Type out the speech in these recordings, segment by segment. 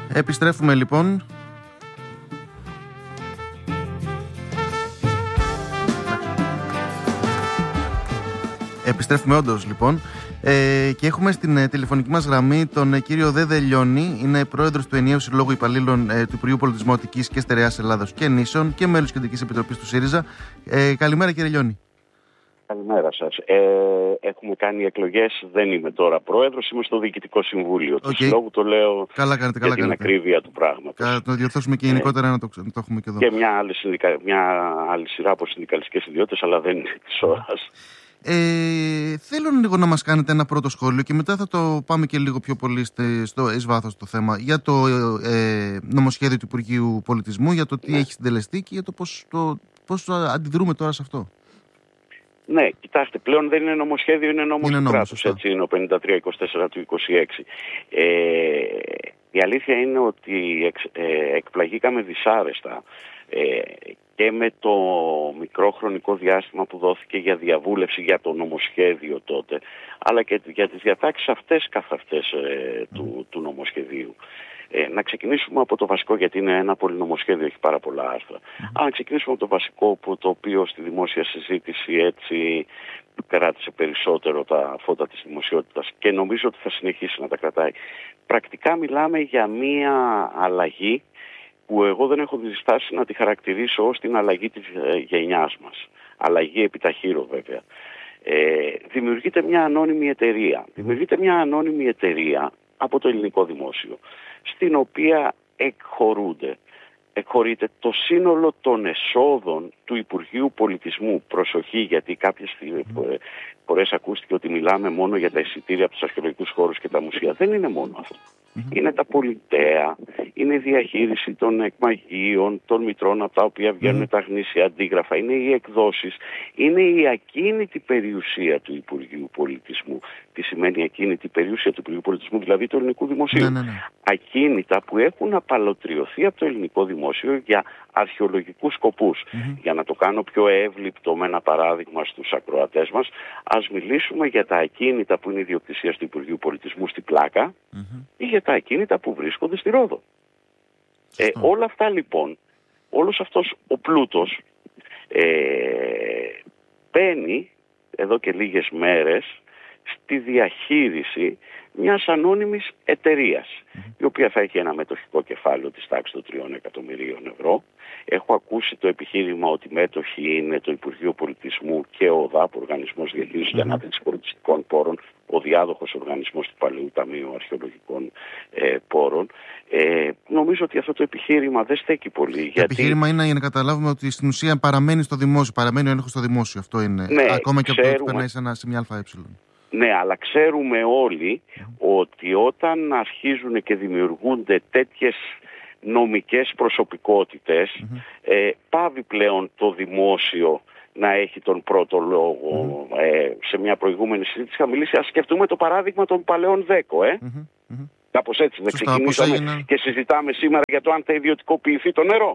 Επιστρέφουμε λοιπόν. Επιστρέφουμε όντως λοιπόν. Και έχουμε στην τηλεφωνική μας γραμμή τον κύριο Δέδε Λιώνη. Είναι πρόεδρος του Ενιαίου Συλλόγου Υπαλλήλων του Υπουργείου Πολιτισμού, Αττικής και Στερεάς Ελλάδος και Νήσων και μέλος Κεντρικής Επιτροπής του ΣΥΡΙΖΑ. Καλημέρα κύριε Λιώνη. Καλημέρα σας. Έχουμε κάνει εκλογές, δεν είμαι τώρα πρόεδρος, είμαι στο Διοικητικό Συμβούλιο του Συλλόγου, το λέω για την ακρίβεια του πράγματος. Να το διορθώσουμε και γενικότερα να το έχουμε και εδώ. Και μια άλλη σειρά από συνδικαλιστικές ιδιότητες, αλλά δεν είναι της ώρας. Θέλω λίγο να μας κάνετε ένα πρώτο σχόλιο και μετά θα το πάμε και λίγο πιο πολύ εις βάθος το θέμα για το νομοσχέδιο του Υπουργείου Πολιτισμού, για το τι έχει συντελεστεί και για το πώς αντιδρούμε τώρα σε αυτό. Ναι, κοιτάξτε, πλέον δεν είναι νομοσχέδιο, είναι νόμος του κράτους, έτσι είναι ο 53-24 του 26. Η αλήθεια είναι ότι εκπλαγήκαμε δυσάρεστα και με το μικρό χρονικό διάστημα που δόθηκε για διαβούλευση για το νομοσχέδιο τότε, αλλά και για τις διατάξεις αυτές καθ' αυτές του νομοσχεδίου. Να ξεκινήσουμε από το βασικό, γιατί είναι ένα πολυνομοσχέδιο, έχει πάρα πολλά άρθρα. Αλλά να ξεκινήσουμε από το βασικό, το οποίο στη δημόσια συζήτηση έτσι κράτησε περισσότερο τα φώτα της δημοσιότητας και νομίζω ότι θα συνεχίσει να τα κρατάει. Πρακτικά μιλάμε για μία αλλαγή που εγώ δεν έχω διστάσει να τη χαρακτηρίσω ως την αλλαγή της γενιάς μας. Αλλαγή επιταχύρω βέβαια. Δημιουργείται μια ανώνυμη εταιρεία. Δημιουργείται μια ανώνυμη εταιρεία από το ελληνικό δημόσιο, στην οποία εκχωρείται το σύνολο των εσόδων του Υπουργείου Πολιτισμού. Προσοχή, γιατί κάποιες φορές ακούστηκε ότι μιλάμε μόνο για τα εισιτήρια από τους αρχαιολογικούς χώρους και τα μουσεία. Δεν είναι μόνο αυτό. Είναι τα πολιτέα, είναι η διαχείριση των εκμαγείων, των μητρών από τα οποία βγαίνουν τα γνήσια αντίγραφα, είναι οι εκδόσεις, είναι η ακίνητη περιουσία του Υπουργείου Πολιτισμού. Τι σημαίνει ακίνητη περιουσία του Υπουργείου Πολιτισμού, δηλαδή του ελληνικού δημοσίου? Ακίνητα που έχουν απαλωτριωθεί από το ελληνικό δημόσιο για αρχαιολογικούς σκοπούς. Για να το κάνω πιο εύληπτο με ένα παράδειγμα στους ακροατές μας, ας μιλήσουμε για τα ακίνητα που είναι ιδιοκτησία του Υπουργείου Πολιτισμού στη Πλάκα ή για τα ακίνητα που βρίσκονται στη Ρόδο. Όλα αυτά λοιπόν, όλος αυτός ο πλούτος μπαίνει εδώ και λίγες μέρες στη διαχείριση μιας ανώνυμης εταιρείας, η οποία θα έχει ένα μετοχικό κεφάλαιο της τάξης των 3 εκατομμυρίων ευρώ. Έχω ακούσει το επιχείρημα ότι μέτοχοι είναι το Υπουργείο Πολιτισμού και ο ΟΔΑΠ, Οργανισμός Διαχείρισης και Ανάπτυξης Πολιτιστικών Πόρων, ο διάδοχος οργανισμός του Παλαιού Ταμείου Αρχαιολογικών Πόρων. Νομίζω ότι αυτό το επιχείρημα δεν στέκει πολύ. Το επιχείρημα είναι για να καταλάβουμε ότι στην ουσία παραμένει στο δημόσιο, παραμένει ο έλεγχος στο δημόσιο. Αυτό είναι. Ναι, ακόμα και από το ότι περνάει σε ένα σημείο ΑΕ. Ναι, αλλά ξέρουμε όλοι ότι όταν αρχίζουν και δημιουργούνται τέτοιες νομικές προσωπικότητες, πάβει πλέον το δημόσιο να έχει τον πρώτο λόγο. Σε μια προηγούμενη συζήτηση είχα μιλήσει, ας σκεφτούμε το παράδειγμα των παλαιών ΔΕΚΟ. Κάπως έτσι δεν ξεκινήσαμε και συζητάμε σήμερα για το αν θα ιδιωτικοποιηθεί το νερό.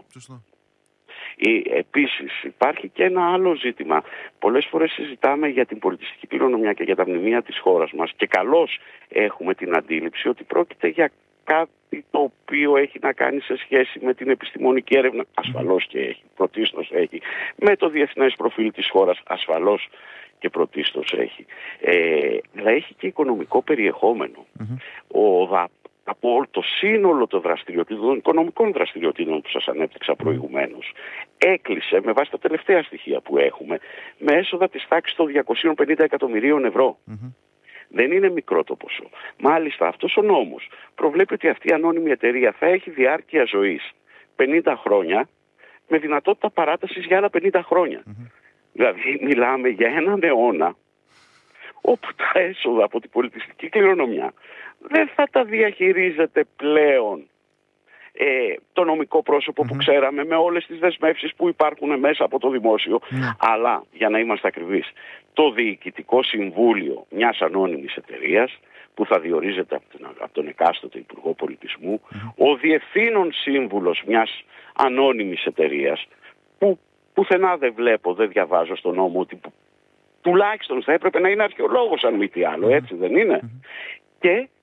Επίσης υπάρχει και ένα άλλο ζήτημα. Πολλές φορές συζητάμε για την πολιτιστική κληρονομιά και για τα μνημεία της χώρας μας και καλώς έχουμε την αντίληψη ότι πρόκειται για κάτι το οποίο έχει να κάνει σε σχέση με την επιστημονική έρευνα. Ασφαλώς και έχει, πρωτίστως έχει. Με το διεθνές προφίλ της χώρας, ασφαλώς και πρωτίστως έχει. Αλλά έχει και οικονομικό περιεχόμενο. Από όλο το σύνολο των δραστηριοτήτων, των οικονομικών δραστηριοτήτων που σας ανέπτυξα προηγουμένως, έκλεισε με βάση τα τελευταία στοιχεία που έχουμε με έσοδα της τάξης των 250 εκατομμυρίων ευρώ. Δεν είναι μικρό το ποσό. Μάλιστα αυτός ο νόμος προβλέπει ότι αυτή η ανώνυμη εταιρεία θα έχει διάρκεια ζωής 50 χρόνια με δυνατότητα παράτασης για άλλα 50 χρόνια. Δηλαδή μιλάμε για έναν αιώνα όπου τα έσοδα από την πολιτιστική κληρονομιά δεν θα τα διαχειρίζεται πλέον το νομικό πρόσωπο που ξέραμε με όλες τις δεσμεύσεις που υπάρχουν μέσα από το δημόσιο, αλλά για να είμαστε ακριβείς, το Διοικητικό Συμβούλιο μιας ανώνυμης εταιρείας που θα διορίζεται από τον εκάστοτε Υπουργό Πολιτισμού, ο Διευθύνων Σύμβουλος μιας ανώνυμης εταιρείας που πουθενά δεν βλέπω, δεν διαβάζω στον νόμο ότι τουλάχιστον θα έπρεπε να είναι αρχαιολόγος αν μη τι άλλο, έτσι δεν είναι? Και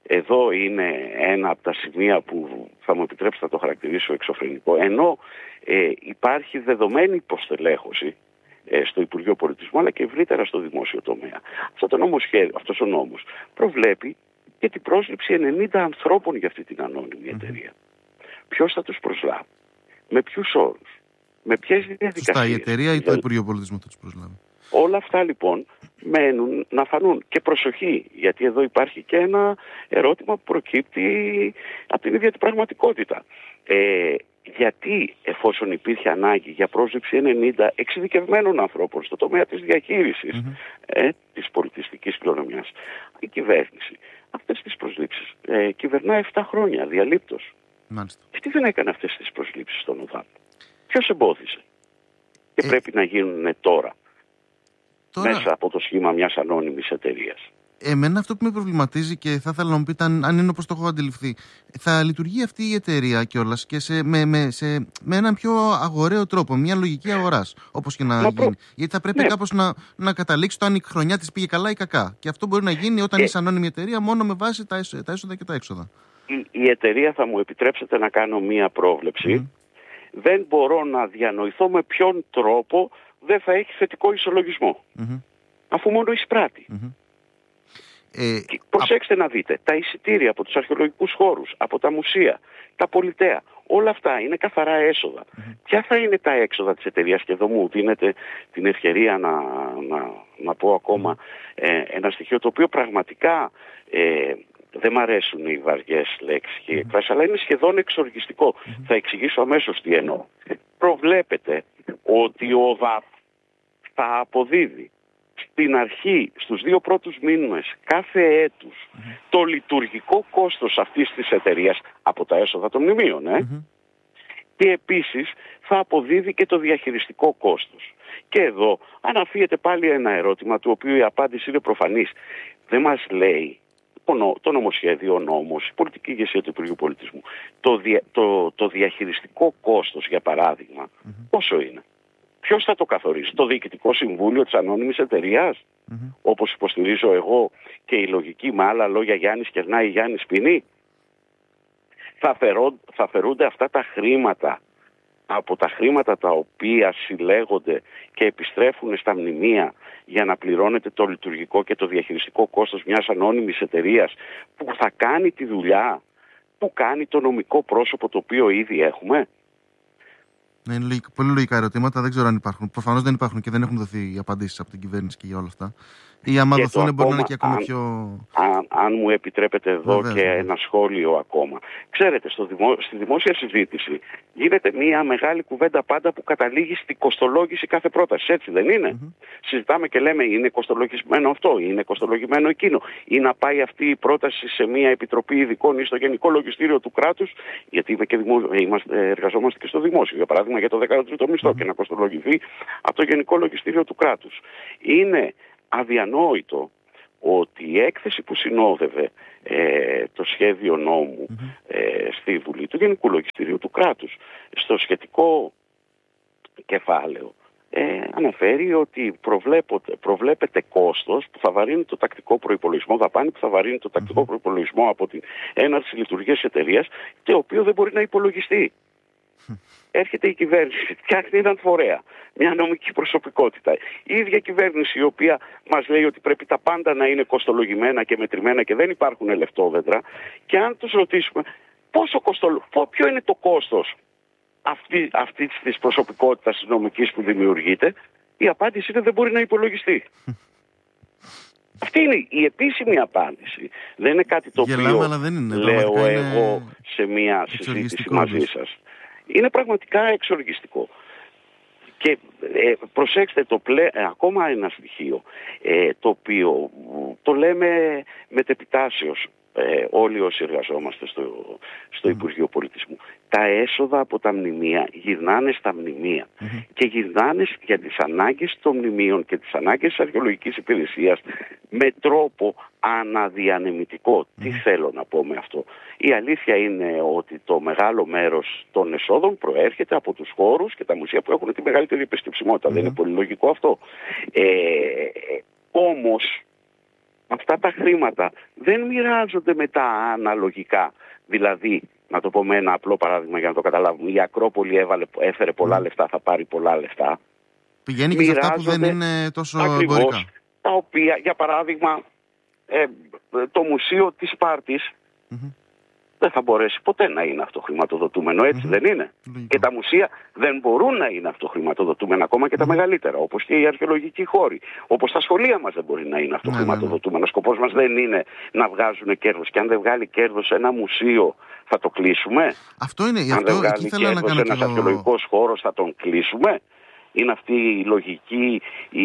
εδώ είναι ένα από τα σημεία που θα μου επιτρέψετε να το χαρακτηρίσω εξωφρενικό. Ενώ υπάρχει δεδομένη υποστελέχωση στο Υπουργείο Πολιτισμού, αλλά και ευρύτερα στο δημόσιο τομέα. Αυτός ο νόμος προβλέπει και την πρόσληψη 90 ανθρώπων για αυτή την ανώνυμη εταιρεία. Ποιος θα τους προσλάβει, με ποιους όρους, με ποιες διαδικασίες. Σωστά, η εταιρεία ή το Υπουργείο Πολιτισμού θα τους προσλάβει. Όλα αυτά λοιπόν μένουν να φανούν. Και προσοχή, γιατί εδώ υπάρχει και ένα ερώτημα που προκύπτει από την ίδια την πραγματικότητα. Γιατί εφόσον υπήρχε ανάγκη για πρόσληψη 90 εξειδικευμένων ανθρώπων στο τομέα της διαχείρισης της πολιτιστικής κληρονομιάς, η κυβέρνηση αυτές τις προσλήψεις κυβερνά 7 χρόνια διαλείπτως. Μάλιστα. Γιατί δεν έκανε αυτές τις προσλήψεις στον ΟΔΑΠ? Ποιος εμπόδισε? Και πρέπει να γίνουν τώρα μέσα από το σχήμα μιας ανώνυμης εταιρείας. Εμένα αυτό που με προβληματίζει και θα ήθελα να μου πείτε αν είναι όπως το έχω αντιληφθεί, θα λειτουργεί αυτή η εταιρεία κιόλας και με έναν πιο αγοραίο τρόπο, μια λογική αγοράς, όπως και να γίνει. Γιατί θα πρέπει κάπως να καταλήξει το αν η χρονιά της πήγε καλά ή κακά. Και αυτό μπορεί να γίνει όταν είσαι ανώνυμη εταιρεία μόνο με βάση τα έσοδα και τα έξοδα. Η εταιρεία, θα μου επιτρέψετε να κάνω μια πρόβλεψη. Δεν μπορώ να διανοηθώ με ποιον τρόπο δεν θα έχει θετικό ισολογισμό. Αφού μόνο εισπράττει. Προσέξτε να δείτε, τα εισιτήρια από τους αρχαιολογικούς χώρους, από τα μουσεία, τα πολιτέα, όλα αυτά είναι καθαρά έσοδα. Ποια θα είναι τα έξοδα της εταιρείας? Και εδώ μου δίνετε την ευκαιρία να πω ακόμα ένα στοιχείο το οποίο πραγματικά δεν μ' αρέσουν οι βαριές λέξεις και εκφράσεις, αλλά είναι σχεδόν εξοργιστικό. Θα εξηγήσω αμέσως τι εννοώ. Προβλέπετε ότι ο ΟΔΑΠ θα αποδίδει στην αρχή, στους 2 πρώτους μήνες κάθε έτους, το λειτουργικό κόστος αυτής της εταιρείας από τα έσοδα των μνημείων. Και επίσης θα αποδίδει και το διαχειριστικό κόστος. Και εδώ αναφύεται πάλι ένα ερώτημα, του οποίου η απάντηση είναι προφανής. Δεν μας λέει το νομοσχέδιο, ο νόμος, η πολιτική ηγεσία του Υπουργείου Πολιτισμού, το διαχειριστικό κόστος, για παράδειγμα, πόσο είναι? Ποιος θα το καθορίσει? Το Διοικητικό Συμβούλιο της ανώνυμης εταιρείας, όπως υποστηρίζω εγώ και η λογική, με άλλα λόγια, Γιάννης κερνάει, Γιάννης πίνει? Θα φερούνται αυτά τα χρήματα από τα χρήματα τα οποία συλλέγονται και επιστρέφουν στα μνημεία για να πληρώνεται το λειτουργικό και το διαχειριστικό κόστος μιας ανώνυμης εταιρείας που θα κάνει τη δουλειά που κάνει το νομικό πρόσωπο το οποίο ήδη έχουμε? Είναι πολύ λογικά ερωτήματα, δεν ξέρω αν υπάρχουν. Προφανώς δεν υπάρχουν και δεν έχουν δοθεί απαντήσεις από την κυβέρνηση και για όλα αυτά. Ή άμα δοθούν μπορεί να είναι και ακόμα πιο... Αν μου επιτρέπετε εδώ και ένα σχόλιο ακόμα. Ξέρετε, στη δημόσια συζήτηση γίνεται μια μεγάλη κουβέντα πάντα που καταλήγει στη κοστολόγηση κάθε πρόταση. Έτσι δεν είναι? Συζητάμε και λέμε είναι κοστολογισμένο αυτό, είναι κοστολογημένο εκείνο. Ή να πάει αυτή η πρόταση σε μια επιτροπή ειδικών ή στο Γενικό Λογιστήριο του κράτους, γιατί εργαζόμαστε και στο δημόσιο, για παράδειγμα για το 13ο μισθό, και να κοστολογηθεί από το Γενικό Λογιστήριο του κράτους. Είναι αδιανόητο ότι η έκθεση που συνόδευε το σχέδιο νόμου στη Βουλή του Γενικού Λογιστηρίου του κράτους, στο σχετικό κεφάλαιο, αναφέρει ότι προβλέπεται κόστος που θα βαρύνει το τακτικό προϋπολογισμό, δαπάνη που θα βαρύνει το τακτικό προϋπολογισμό από την έναρξη λειτουργίας εταιρείας, το οποίο δεν μπορεί να υπολογιστεί. Έρχεται η κυβέρνηση, φτιάχνει έναν φορέα, μια νομική προσωπικότητα. Η ίδια κυβέρνηση, η οποία μας λέει ότι πρέπει τα πάντα να είναι κοστολογημένα και μετρημένα και δεν υπάρχουν λεφτόδεντρα. Και αν τους ρωτήσουμε ποιο είναι το κόστος αυτής της προσωπικότητας της νομικής που δημιουργείται, η απάντηση είναι δεν μπορεί να υπολογιστεί. Αυτή είναι η επίσημη απάντηση. Δεν είναι κάτι το οποίο λέω εγώ σε μια συζήτηση μαζί σας. Είναι πραγματικά εξοργιστικό. Και προσέξτε ακόμα ένα στοιχείο, το οποίο το λέμε μετεπιτάσεως όλοι όσοι εργαζόμαστε στο Υπουργείο Πολιτισμού. Τα έσοδα από τα μνημεία γυρνάνε στα μνημεία και γυρνάνε για τις ανάγκες των μνημείων και τις ανάγκες της αρχαιολογικής υπηρεσίας με τρόπο αναδιανεμητικό. Τι θέλω να πω με αυτό? Η αλήθεια είναι ότι το μεγάλο μέρος των εσόδων προέρχεται από τους χώρους και τα μουσεία που έχουν τη μεγαλύτερη επισκεψιμότητα. Δεν είναι πολύ λογικό αυτό? Όμως αυτά τα χρήματα δεν μοιράζονται μετά αναλογικά. Δηλαδή, να το πω με ένα απλό παράδειγμα για να το καταλάβουμε, η Ακρόπολη έφερε πολλά λεφτά, θα πάρει πολλά λεφτά. Πηγαίνει και σε αυτά που δεν είναι τόσο εμπορικά. Τα οποία, για παράδειγμα, το Μουσείο της Σπάρτης δεν θα μπορέσει ποτέ να είναι αυτοχρηματοδοτούμενο, έτσι δεν είναι? Και τα μουσεία δεν μπορούν να είναι αυτοχρηματοδοτούμενα, ακόμα και τα μεγαλύτερα, όπως και οι αρχαιολογικοί χώροι. Όπως τα σχολεία μας δεν μπορεί να είναι αυτοχρηματοδοτούμενα. Ο σκοπός μας δεν είναι να βγάζουν κέρδος. Και αν δεν βγάλει κέρδος ένα μουσείο, θα το κλείσουμε? Αυτό είναι. Αν δεν βγάλει κέρδος ένας αρχαιολογικός χώρος, θα τον κλείσουμε? Είναι αυτή η λογική,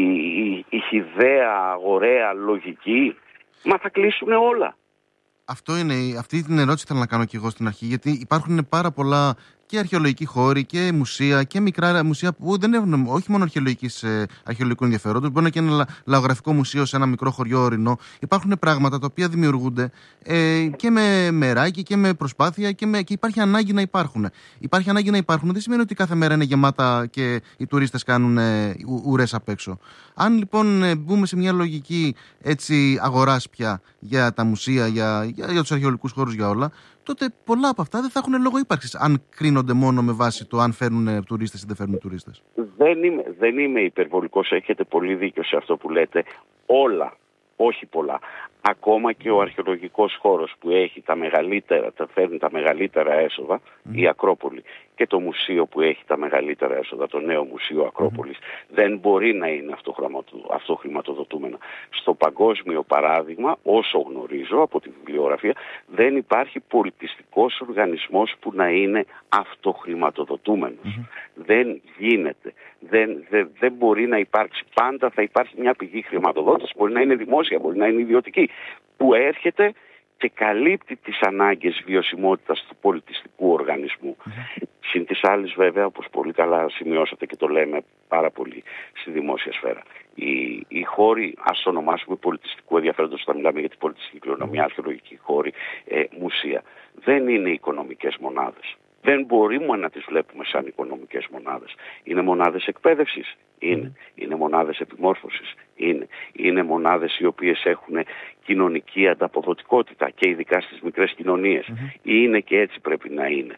η χυδαία, ωραία λογική? Μα θα κλείσουν όλα. Αυτό είναι, αυτή την ερώτηση θέλω να κάνω και εγώ στην αρχή, γιατί υπάρχουν πάρα πολλά και αρχαιολογικοί χώροι και μουσεία και μικρά μουσεία που δεν έχουν όχι μόνο αρχαιολογικού ενδιαφέροντος, μπορεί να είναι και ένα λαογραφικό μουσείο σε ένα μικρό χωριό ορεινό. Υπάρχουν πράγματα τα οποία δημιουργούνται και με μεράκι και με προσπάθεια και υπάρχει ανάγκη να υπάρχουν. Υπάρχει ανάγκη να υπάρχουν, δεν σημαίνει ότι κάθε μέρα είναι γεμάτα και οι τουρίστες κάνουν ουρές απ' έξω. Αν λοιπόν μπούμε σε μια λογική αγοράς πια για τα μουσεία, για τους αρχαιολογικούς χώρους, για όλα, τότε πολλά από αυτά δεν θα έχουν λόγο ύπαρξης, αν κρίνονται μόνο με βάση το αν φέρνουν τουρίστες ή δεν φέρνουν τουρίστες. Δεν είμαι υπερβολικός, έχετε πολύ δίκιο σε αυτό που λέτε. Όλα, όχι πολλά. Ακόμα και ο αρχαιολογικός χώρος που έχει φέρνει τα μεγαλύτερα έσοδα, η Ακρόπολη, και το μουσείο που έχει τα μεγαλύτερα έσοδα, το νέο Μουσείο Ακρόπολης, δεν μπορεί να είναι αυτοχρηματοδοτούμενα. Στο παγκόσμιο παράδειγμα, όσο γνωρίζω από τη βιβλιογραφία, δεν υπάρχει πολιτιστικός οργανισμός που να είναι αυτοχρηματοδοτούμενος. Δεν γίνεται. Δεν μπορεί να υπάρξει. Πάντα θα υπάρχει μια πηγή χρηματοδότησης, μπορεί να είναι δημόσια, μπορεί να είναι ιδιωτική, που έρχεται και καλύπτει τις ανάγκες βιωσιμότητας του πολιτιστικού οργανισμού. Συν της άλλης, βέβαια, όπως πολύ καλά σημειώσατε και το λέμε πάρα πολύ στη δημόσια σφαίρα, οι χώροι, ας το ονομάσουμε πολιτιστικού ενδιαφέροντος, όταν μιλάμε για την πολιτιστική κληρονομιά, αρχαιολογική χώροι, μουσεία, δεν είναι οικονομικές μονάδες. Δεν μπορούμε να τις βλέπουμε σαν οικονομικές μονάδες. Είναι μονάδες εκπαίδευσης? Είναι μονάδες επιμόρφωσης? Είναι μονάδες οι οποίες έχουν κοινωνική ανταποδοτικότητα και ειδικά στις μικρές κοινωνίες? Είναι και έτσι πρέπει να είναι.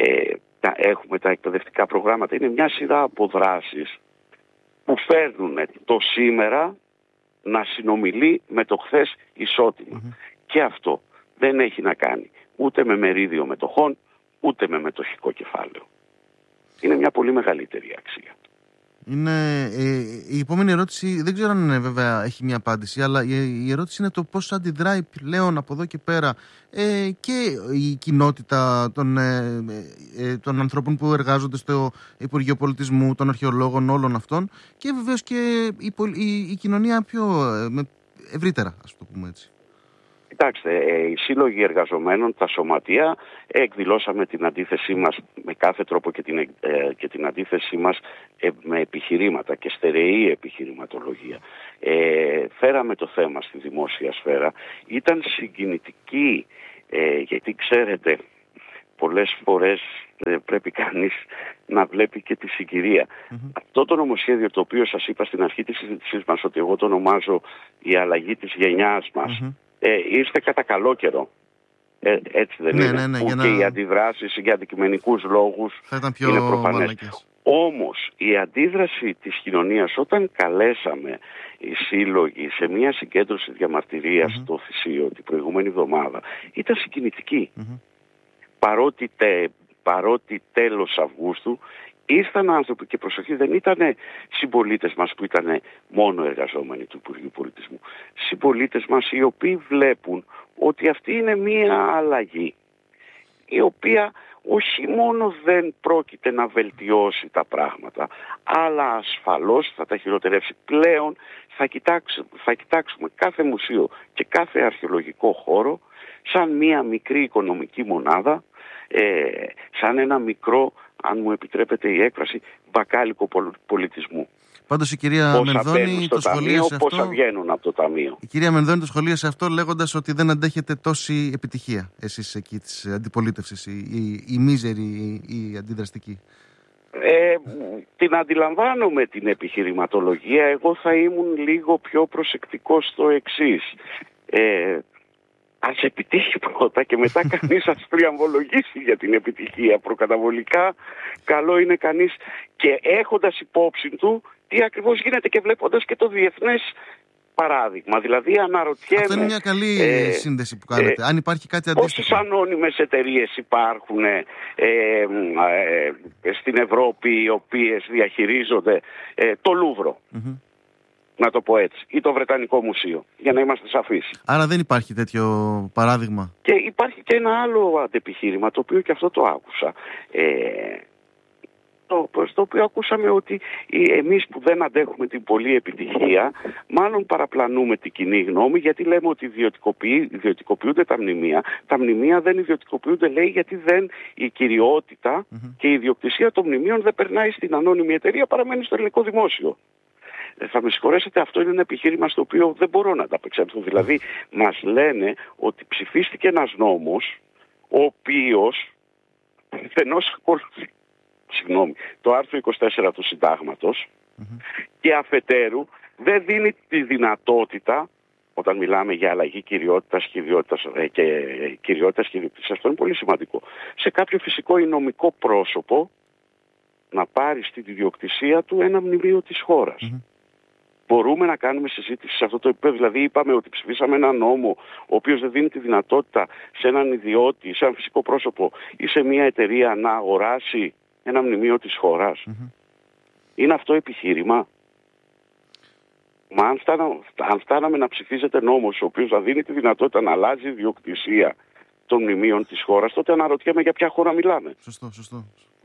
Έχουμε τα εκπαιδευτικά προγράμματα. Είναι μια σειρά από δράσεις που φέρνουν το σήμερα να συνομιλεί με το χθες ισότιμα. Και αυτό δεν έχει να κάνει ούτε με μερίδιο μετοχών, ούτε με μετοχικό κεφάλαιο. Είναι μια πολύ μεγαλύτερη αξία. Η επόμενη ερώτηση, δεν ξέρω αν βέβαια έχει μια απάντηση, αλλά η ερώτηση είναι το πώς αντιδράει πλέον από εδώ και πέρα και η κοινότητα των ανθρώπων που εργάζονται στο Υπουργείο Πολιτισμού, των αρχαιολόγων, όλων αυτών, και βεβαίως και η κοινωνία πιο ευρύτερα, ας το πούμε έτσι. Κοιτάξτε, οι σύλλογοι εργαζομένων, τα σωματεία, εκδηλώσαμε την αντίθεσή μας με κάθε τρόπο και την αντίθεσή μας με επιχειρήματα και στερεή επιχειρηματολογία. Φέραμε το θέμα στη δημόσια σφαίρα. Ήταν συγκινητική, γιατί ξέρετε, πολλές φορές πρέπει κανείς να βλέπει και τη συγκυρία. Αυτό το νομοσχέδιο, το οποίο σας είπα στην αρχή της συζήτησής μας, ότι εγώ το ονομάζω η αλλαγή της γενιάς μας, ήρθε κατά καλό καιρό. Έτσι δεν είναι? Ναι, και οι αντιδράσεις για αντικειμενικούς λόγους είναι προφανές. Όμως η αντίδραση της κοινωνίας, όταν καλέσαμε οι σύλλογοι σε μια συγκέντρωση διαμαρτυρίας στο Θησίο την προηγούμενη εβδομάδα, ήταν συγκινητική. Παρότι τέλος Αυγούστου ήρθαν άνθρωποι, και προσοχή, δεν ήταν συμπολίτες μας που ήταν μόνο εργαζόμενοι του Υπουργείου Πολιτισμού. Συμπολίτες μας οι οποίοι βλέπουν ότι αυτή είναι μία αλλαγή η οποία όχι μόνο δεν πρόκειται να βελτιώσει τα πράγματα, αλλά ασφαλώς θα τα χειροτερεύσει. Πλέον θα κοιτάξουμε κάθε μουσείο και κάθε αρχαιολογικό χώρο σαν μία μικρή οικονομική μονάδα, σαν ένα μικρό, αν μου επιτρέπετε η έκφραση, μπακάλικο πολιτισμού. Πάντως η κυρία Μενδώνη το σχολίασε αυτό. Πόσα βγαίνουν από το ταμείο. Η κυρία Μενδώνη το σχολίασε αυτό λέγοντας ότι δεν αντέχετε τόση επιτυχία εσείς εκεί της αντιπολίτευσης, η μίζερη, η αντιδραστική. την αντιλαμβάνομαι την επιχειρηματολογία. Εγώ θα ήμουν λίγο πιο προσεκτικός στο εξής. Ας επιτύχει πρώτα και μετά κανείς ας τριαμβολογήσει για την επιτυχία. Προκαταβολικά καλό είναι κανείς, και έχοντας υπόψη του τι ακριβώς γίνεται και βλέποντας και το διεθνές παράδειγμα. Δηλαδή αναρωτιέμαι... Αυτό είναι μια καλή σύνδεση που κάνετε. Αν υπάρχει κάτι αντίστοιχο. Πόσες ανώνυμες εταιρείες υπάρχουν στην Ευρώπη οι οποίες διαχειρίζονται το Λούβρο. Να το πω έτσι, ή το Βρετανικό Μουσείο, για να είμαστε σαφείς. Άρα δεν υπάρχει τέτοιο παράδειγμα. Και υπάρχει και ένα άλλο αντεπιχείρημα, το οποίο και αυτό το άκουσα. Στο οποίο ακούσαμε ότι εμείς που δεν αντέχουμε την πολλή επιτυχία, μάλλον παραπλανούμε την κοινή γνώμη, γιατί λέμε ότι ιδιωτικοποιούνται τα μνημεία. Τα μνημεία δεν ιδιωτικοποιούνται, λέει, γιατί η κυριότητα και η ιδιοκτησία των μνημείων δεν περνάει στην ανώνυμη εταιρεία, παραμένει στο ελληνικό δημόσιο. Θα με συγχωρέσετε, αυτό είναι ένα επιχείρημα στο οποίο δεν μπορώ να ανταπεξέλθω. Δηλαδή, μας λένε ότι ψηφίστηκε ένας νόμος, ο οποίος το άρθρο 24 του Συντάγματος και αφετέρου δεν δίνει τη δυνατότητα, όταν μιλάμε για αλλαγή κυριότητας και ιδιοκτησίας, αυτό είναι πολύ σημαντικό, σε κάποιο φυσικό ή νομικό πρόσωπο να πάρει στην ιδιοκτησία του ένα μνημείο της χώρας. Μπορούμε να κάνουμε συζήτηση σε αυτό το επίπεδο. Δηλαδή, είπαμε ότι ψηφίσαμε ένα νόμο ο οποίος δεν δίνει τη δυνατότητα σε έναν ιδιώτη, σε έναν φυσικό πρόσωπο ή σε μια εταιρεία να αγοράσει ένα μνημείο της χώρας. Είναι αυτό επιχείρημα? Μα αν φτάναμε να ψηφίζεται νόμος ο οποίος θα δίνει τη δυνατότητα να αλλάζει η ιδιοκτησία των μνημείων της χώρας, τότε αναρωτιέμαι για ποια χώρα μιλάμε. Σωστό.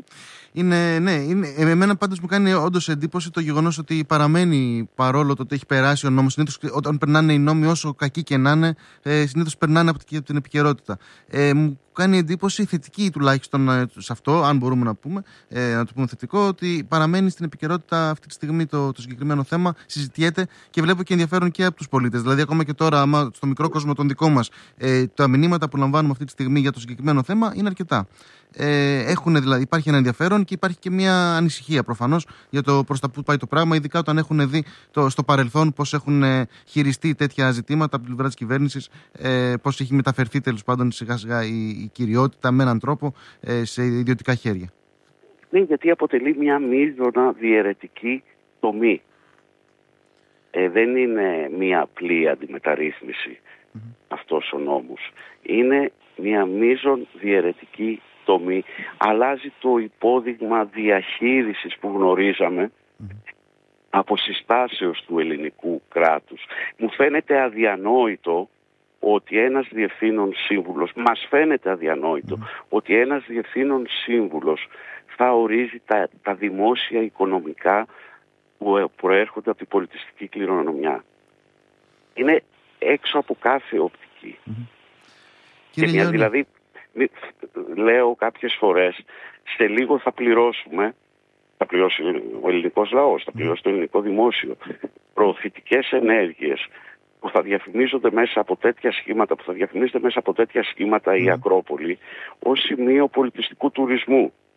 Εμένα πάντως μου κάνει όντως εντύπωση το γεγονός ότι παραμένει, παρόλο το ότι έχει περάσει ο νόμος. Συνήθως όταν περνάνε οι νόμοι, όσο κακοί και να είναι, συνήθως περνάνε από την επικαιρότητα. Μου κάνει εντύπωση θετική τουλάχιστον σε αυτό, αν μπορούμε να πούμε, να το πούμε θετικό, ότι παραμένει στην επικαιρότητα αυτή τη στιγμή το συγκεκριμένο θέμα, συζητιέται και βλέπω και ενδιαφέρον και από τους πολίτες. Δηλαδή, ακόμα και τώρα, άμα στο μικρό κόσμο τον δικό μας, τα μηνύματα που λαμβάνουμε αυτή τη στιγμή για το συγκεκριμένο θέμα είναι αρκετά. Δηλαδή, υπάρχει ένα ενδιαφέρον και υπάρχει και μια ανησυχία προφανώς για το προς τα που πάει το πράγμα, ειδικά όταν έχουν δει στο παρελθόν πώς έχουν χειριστεί τέτοια ζητήματα από την πλευρά της κυβέρνησης, πώς έχει μεταφερθεί τέλος πάντων σιγά-σιγά η κυριότητα με έναν τρόπο σε ιδιωτικά χέρια. Ναι, γιατί αποτελεί μια μείζωνα διαιρετική τομή. Δεν είναι μια απλή αντιμεταρρύθμιση αυτός ο νόμος. Είναι μια μείζον διαιρετική τομή. Αλλάζει το υπόδειγμα διαχείρισης που γνωρίζαμε από συστάσεως του ελληνικού κράτους. Μου φαίνεται αδιανόητο ότι ένας διευθύνων σύμβουλος, μας φαίνεται αδιανόητο ότι ένας διευθύνων σύμβουλος θα ορίζει τα δημόσια οικονομικά που προέρχονται από την πολιτιστική κληρονομιά. Είναι έξω από κάθε οπτική. Δηλαδή, λέω κάποιες φορές, σε λίγο θα πληρώσει ο ελληνικός λαός, θα πληρώσει το ελληνικό δημόσιο προωθητικές ενέργειες που θα διαφημίζονται μέσα από τέτοια σχήματα, η Ακρόπολη ως σημείο πολιτιστικού τουρισμού.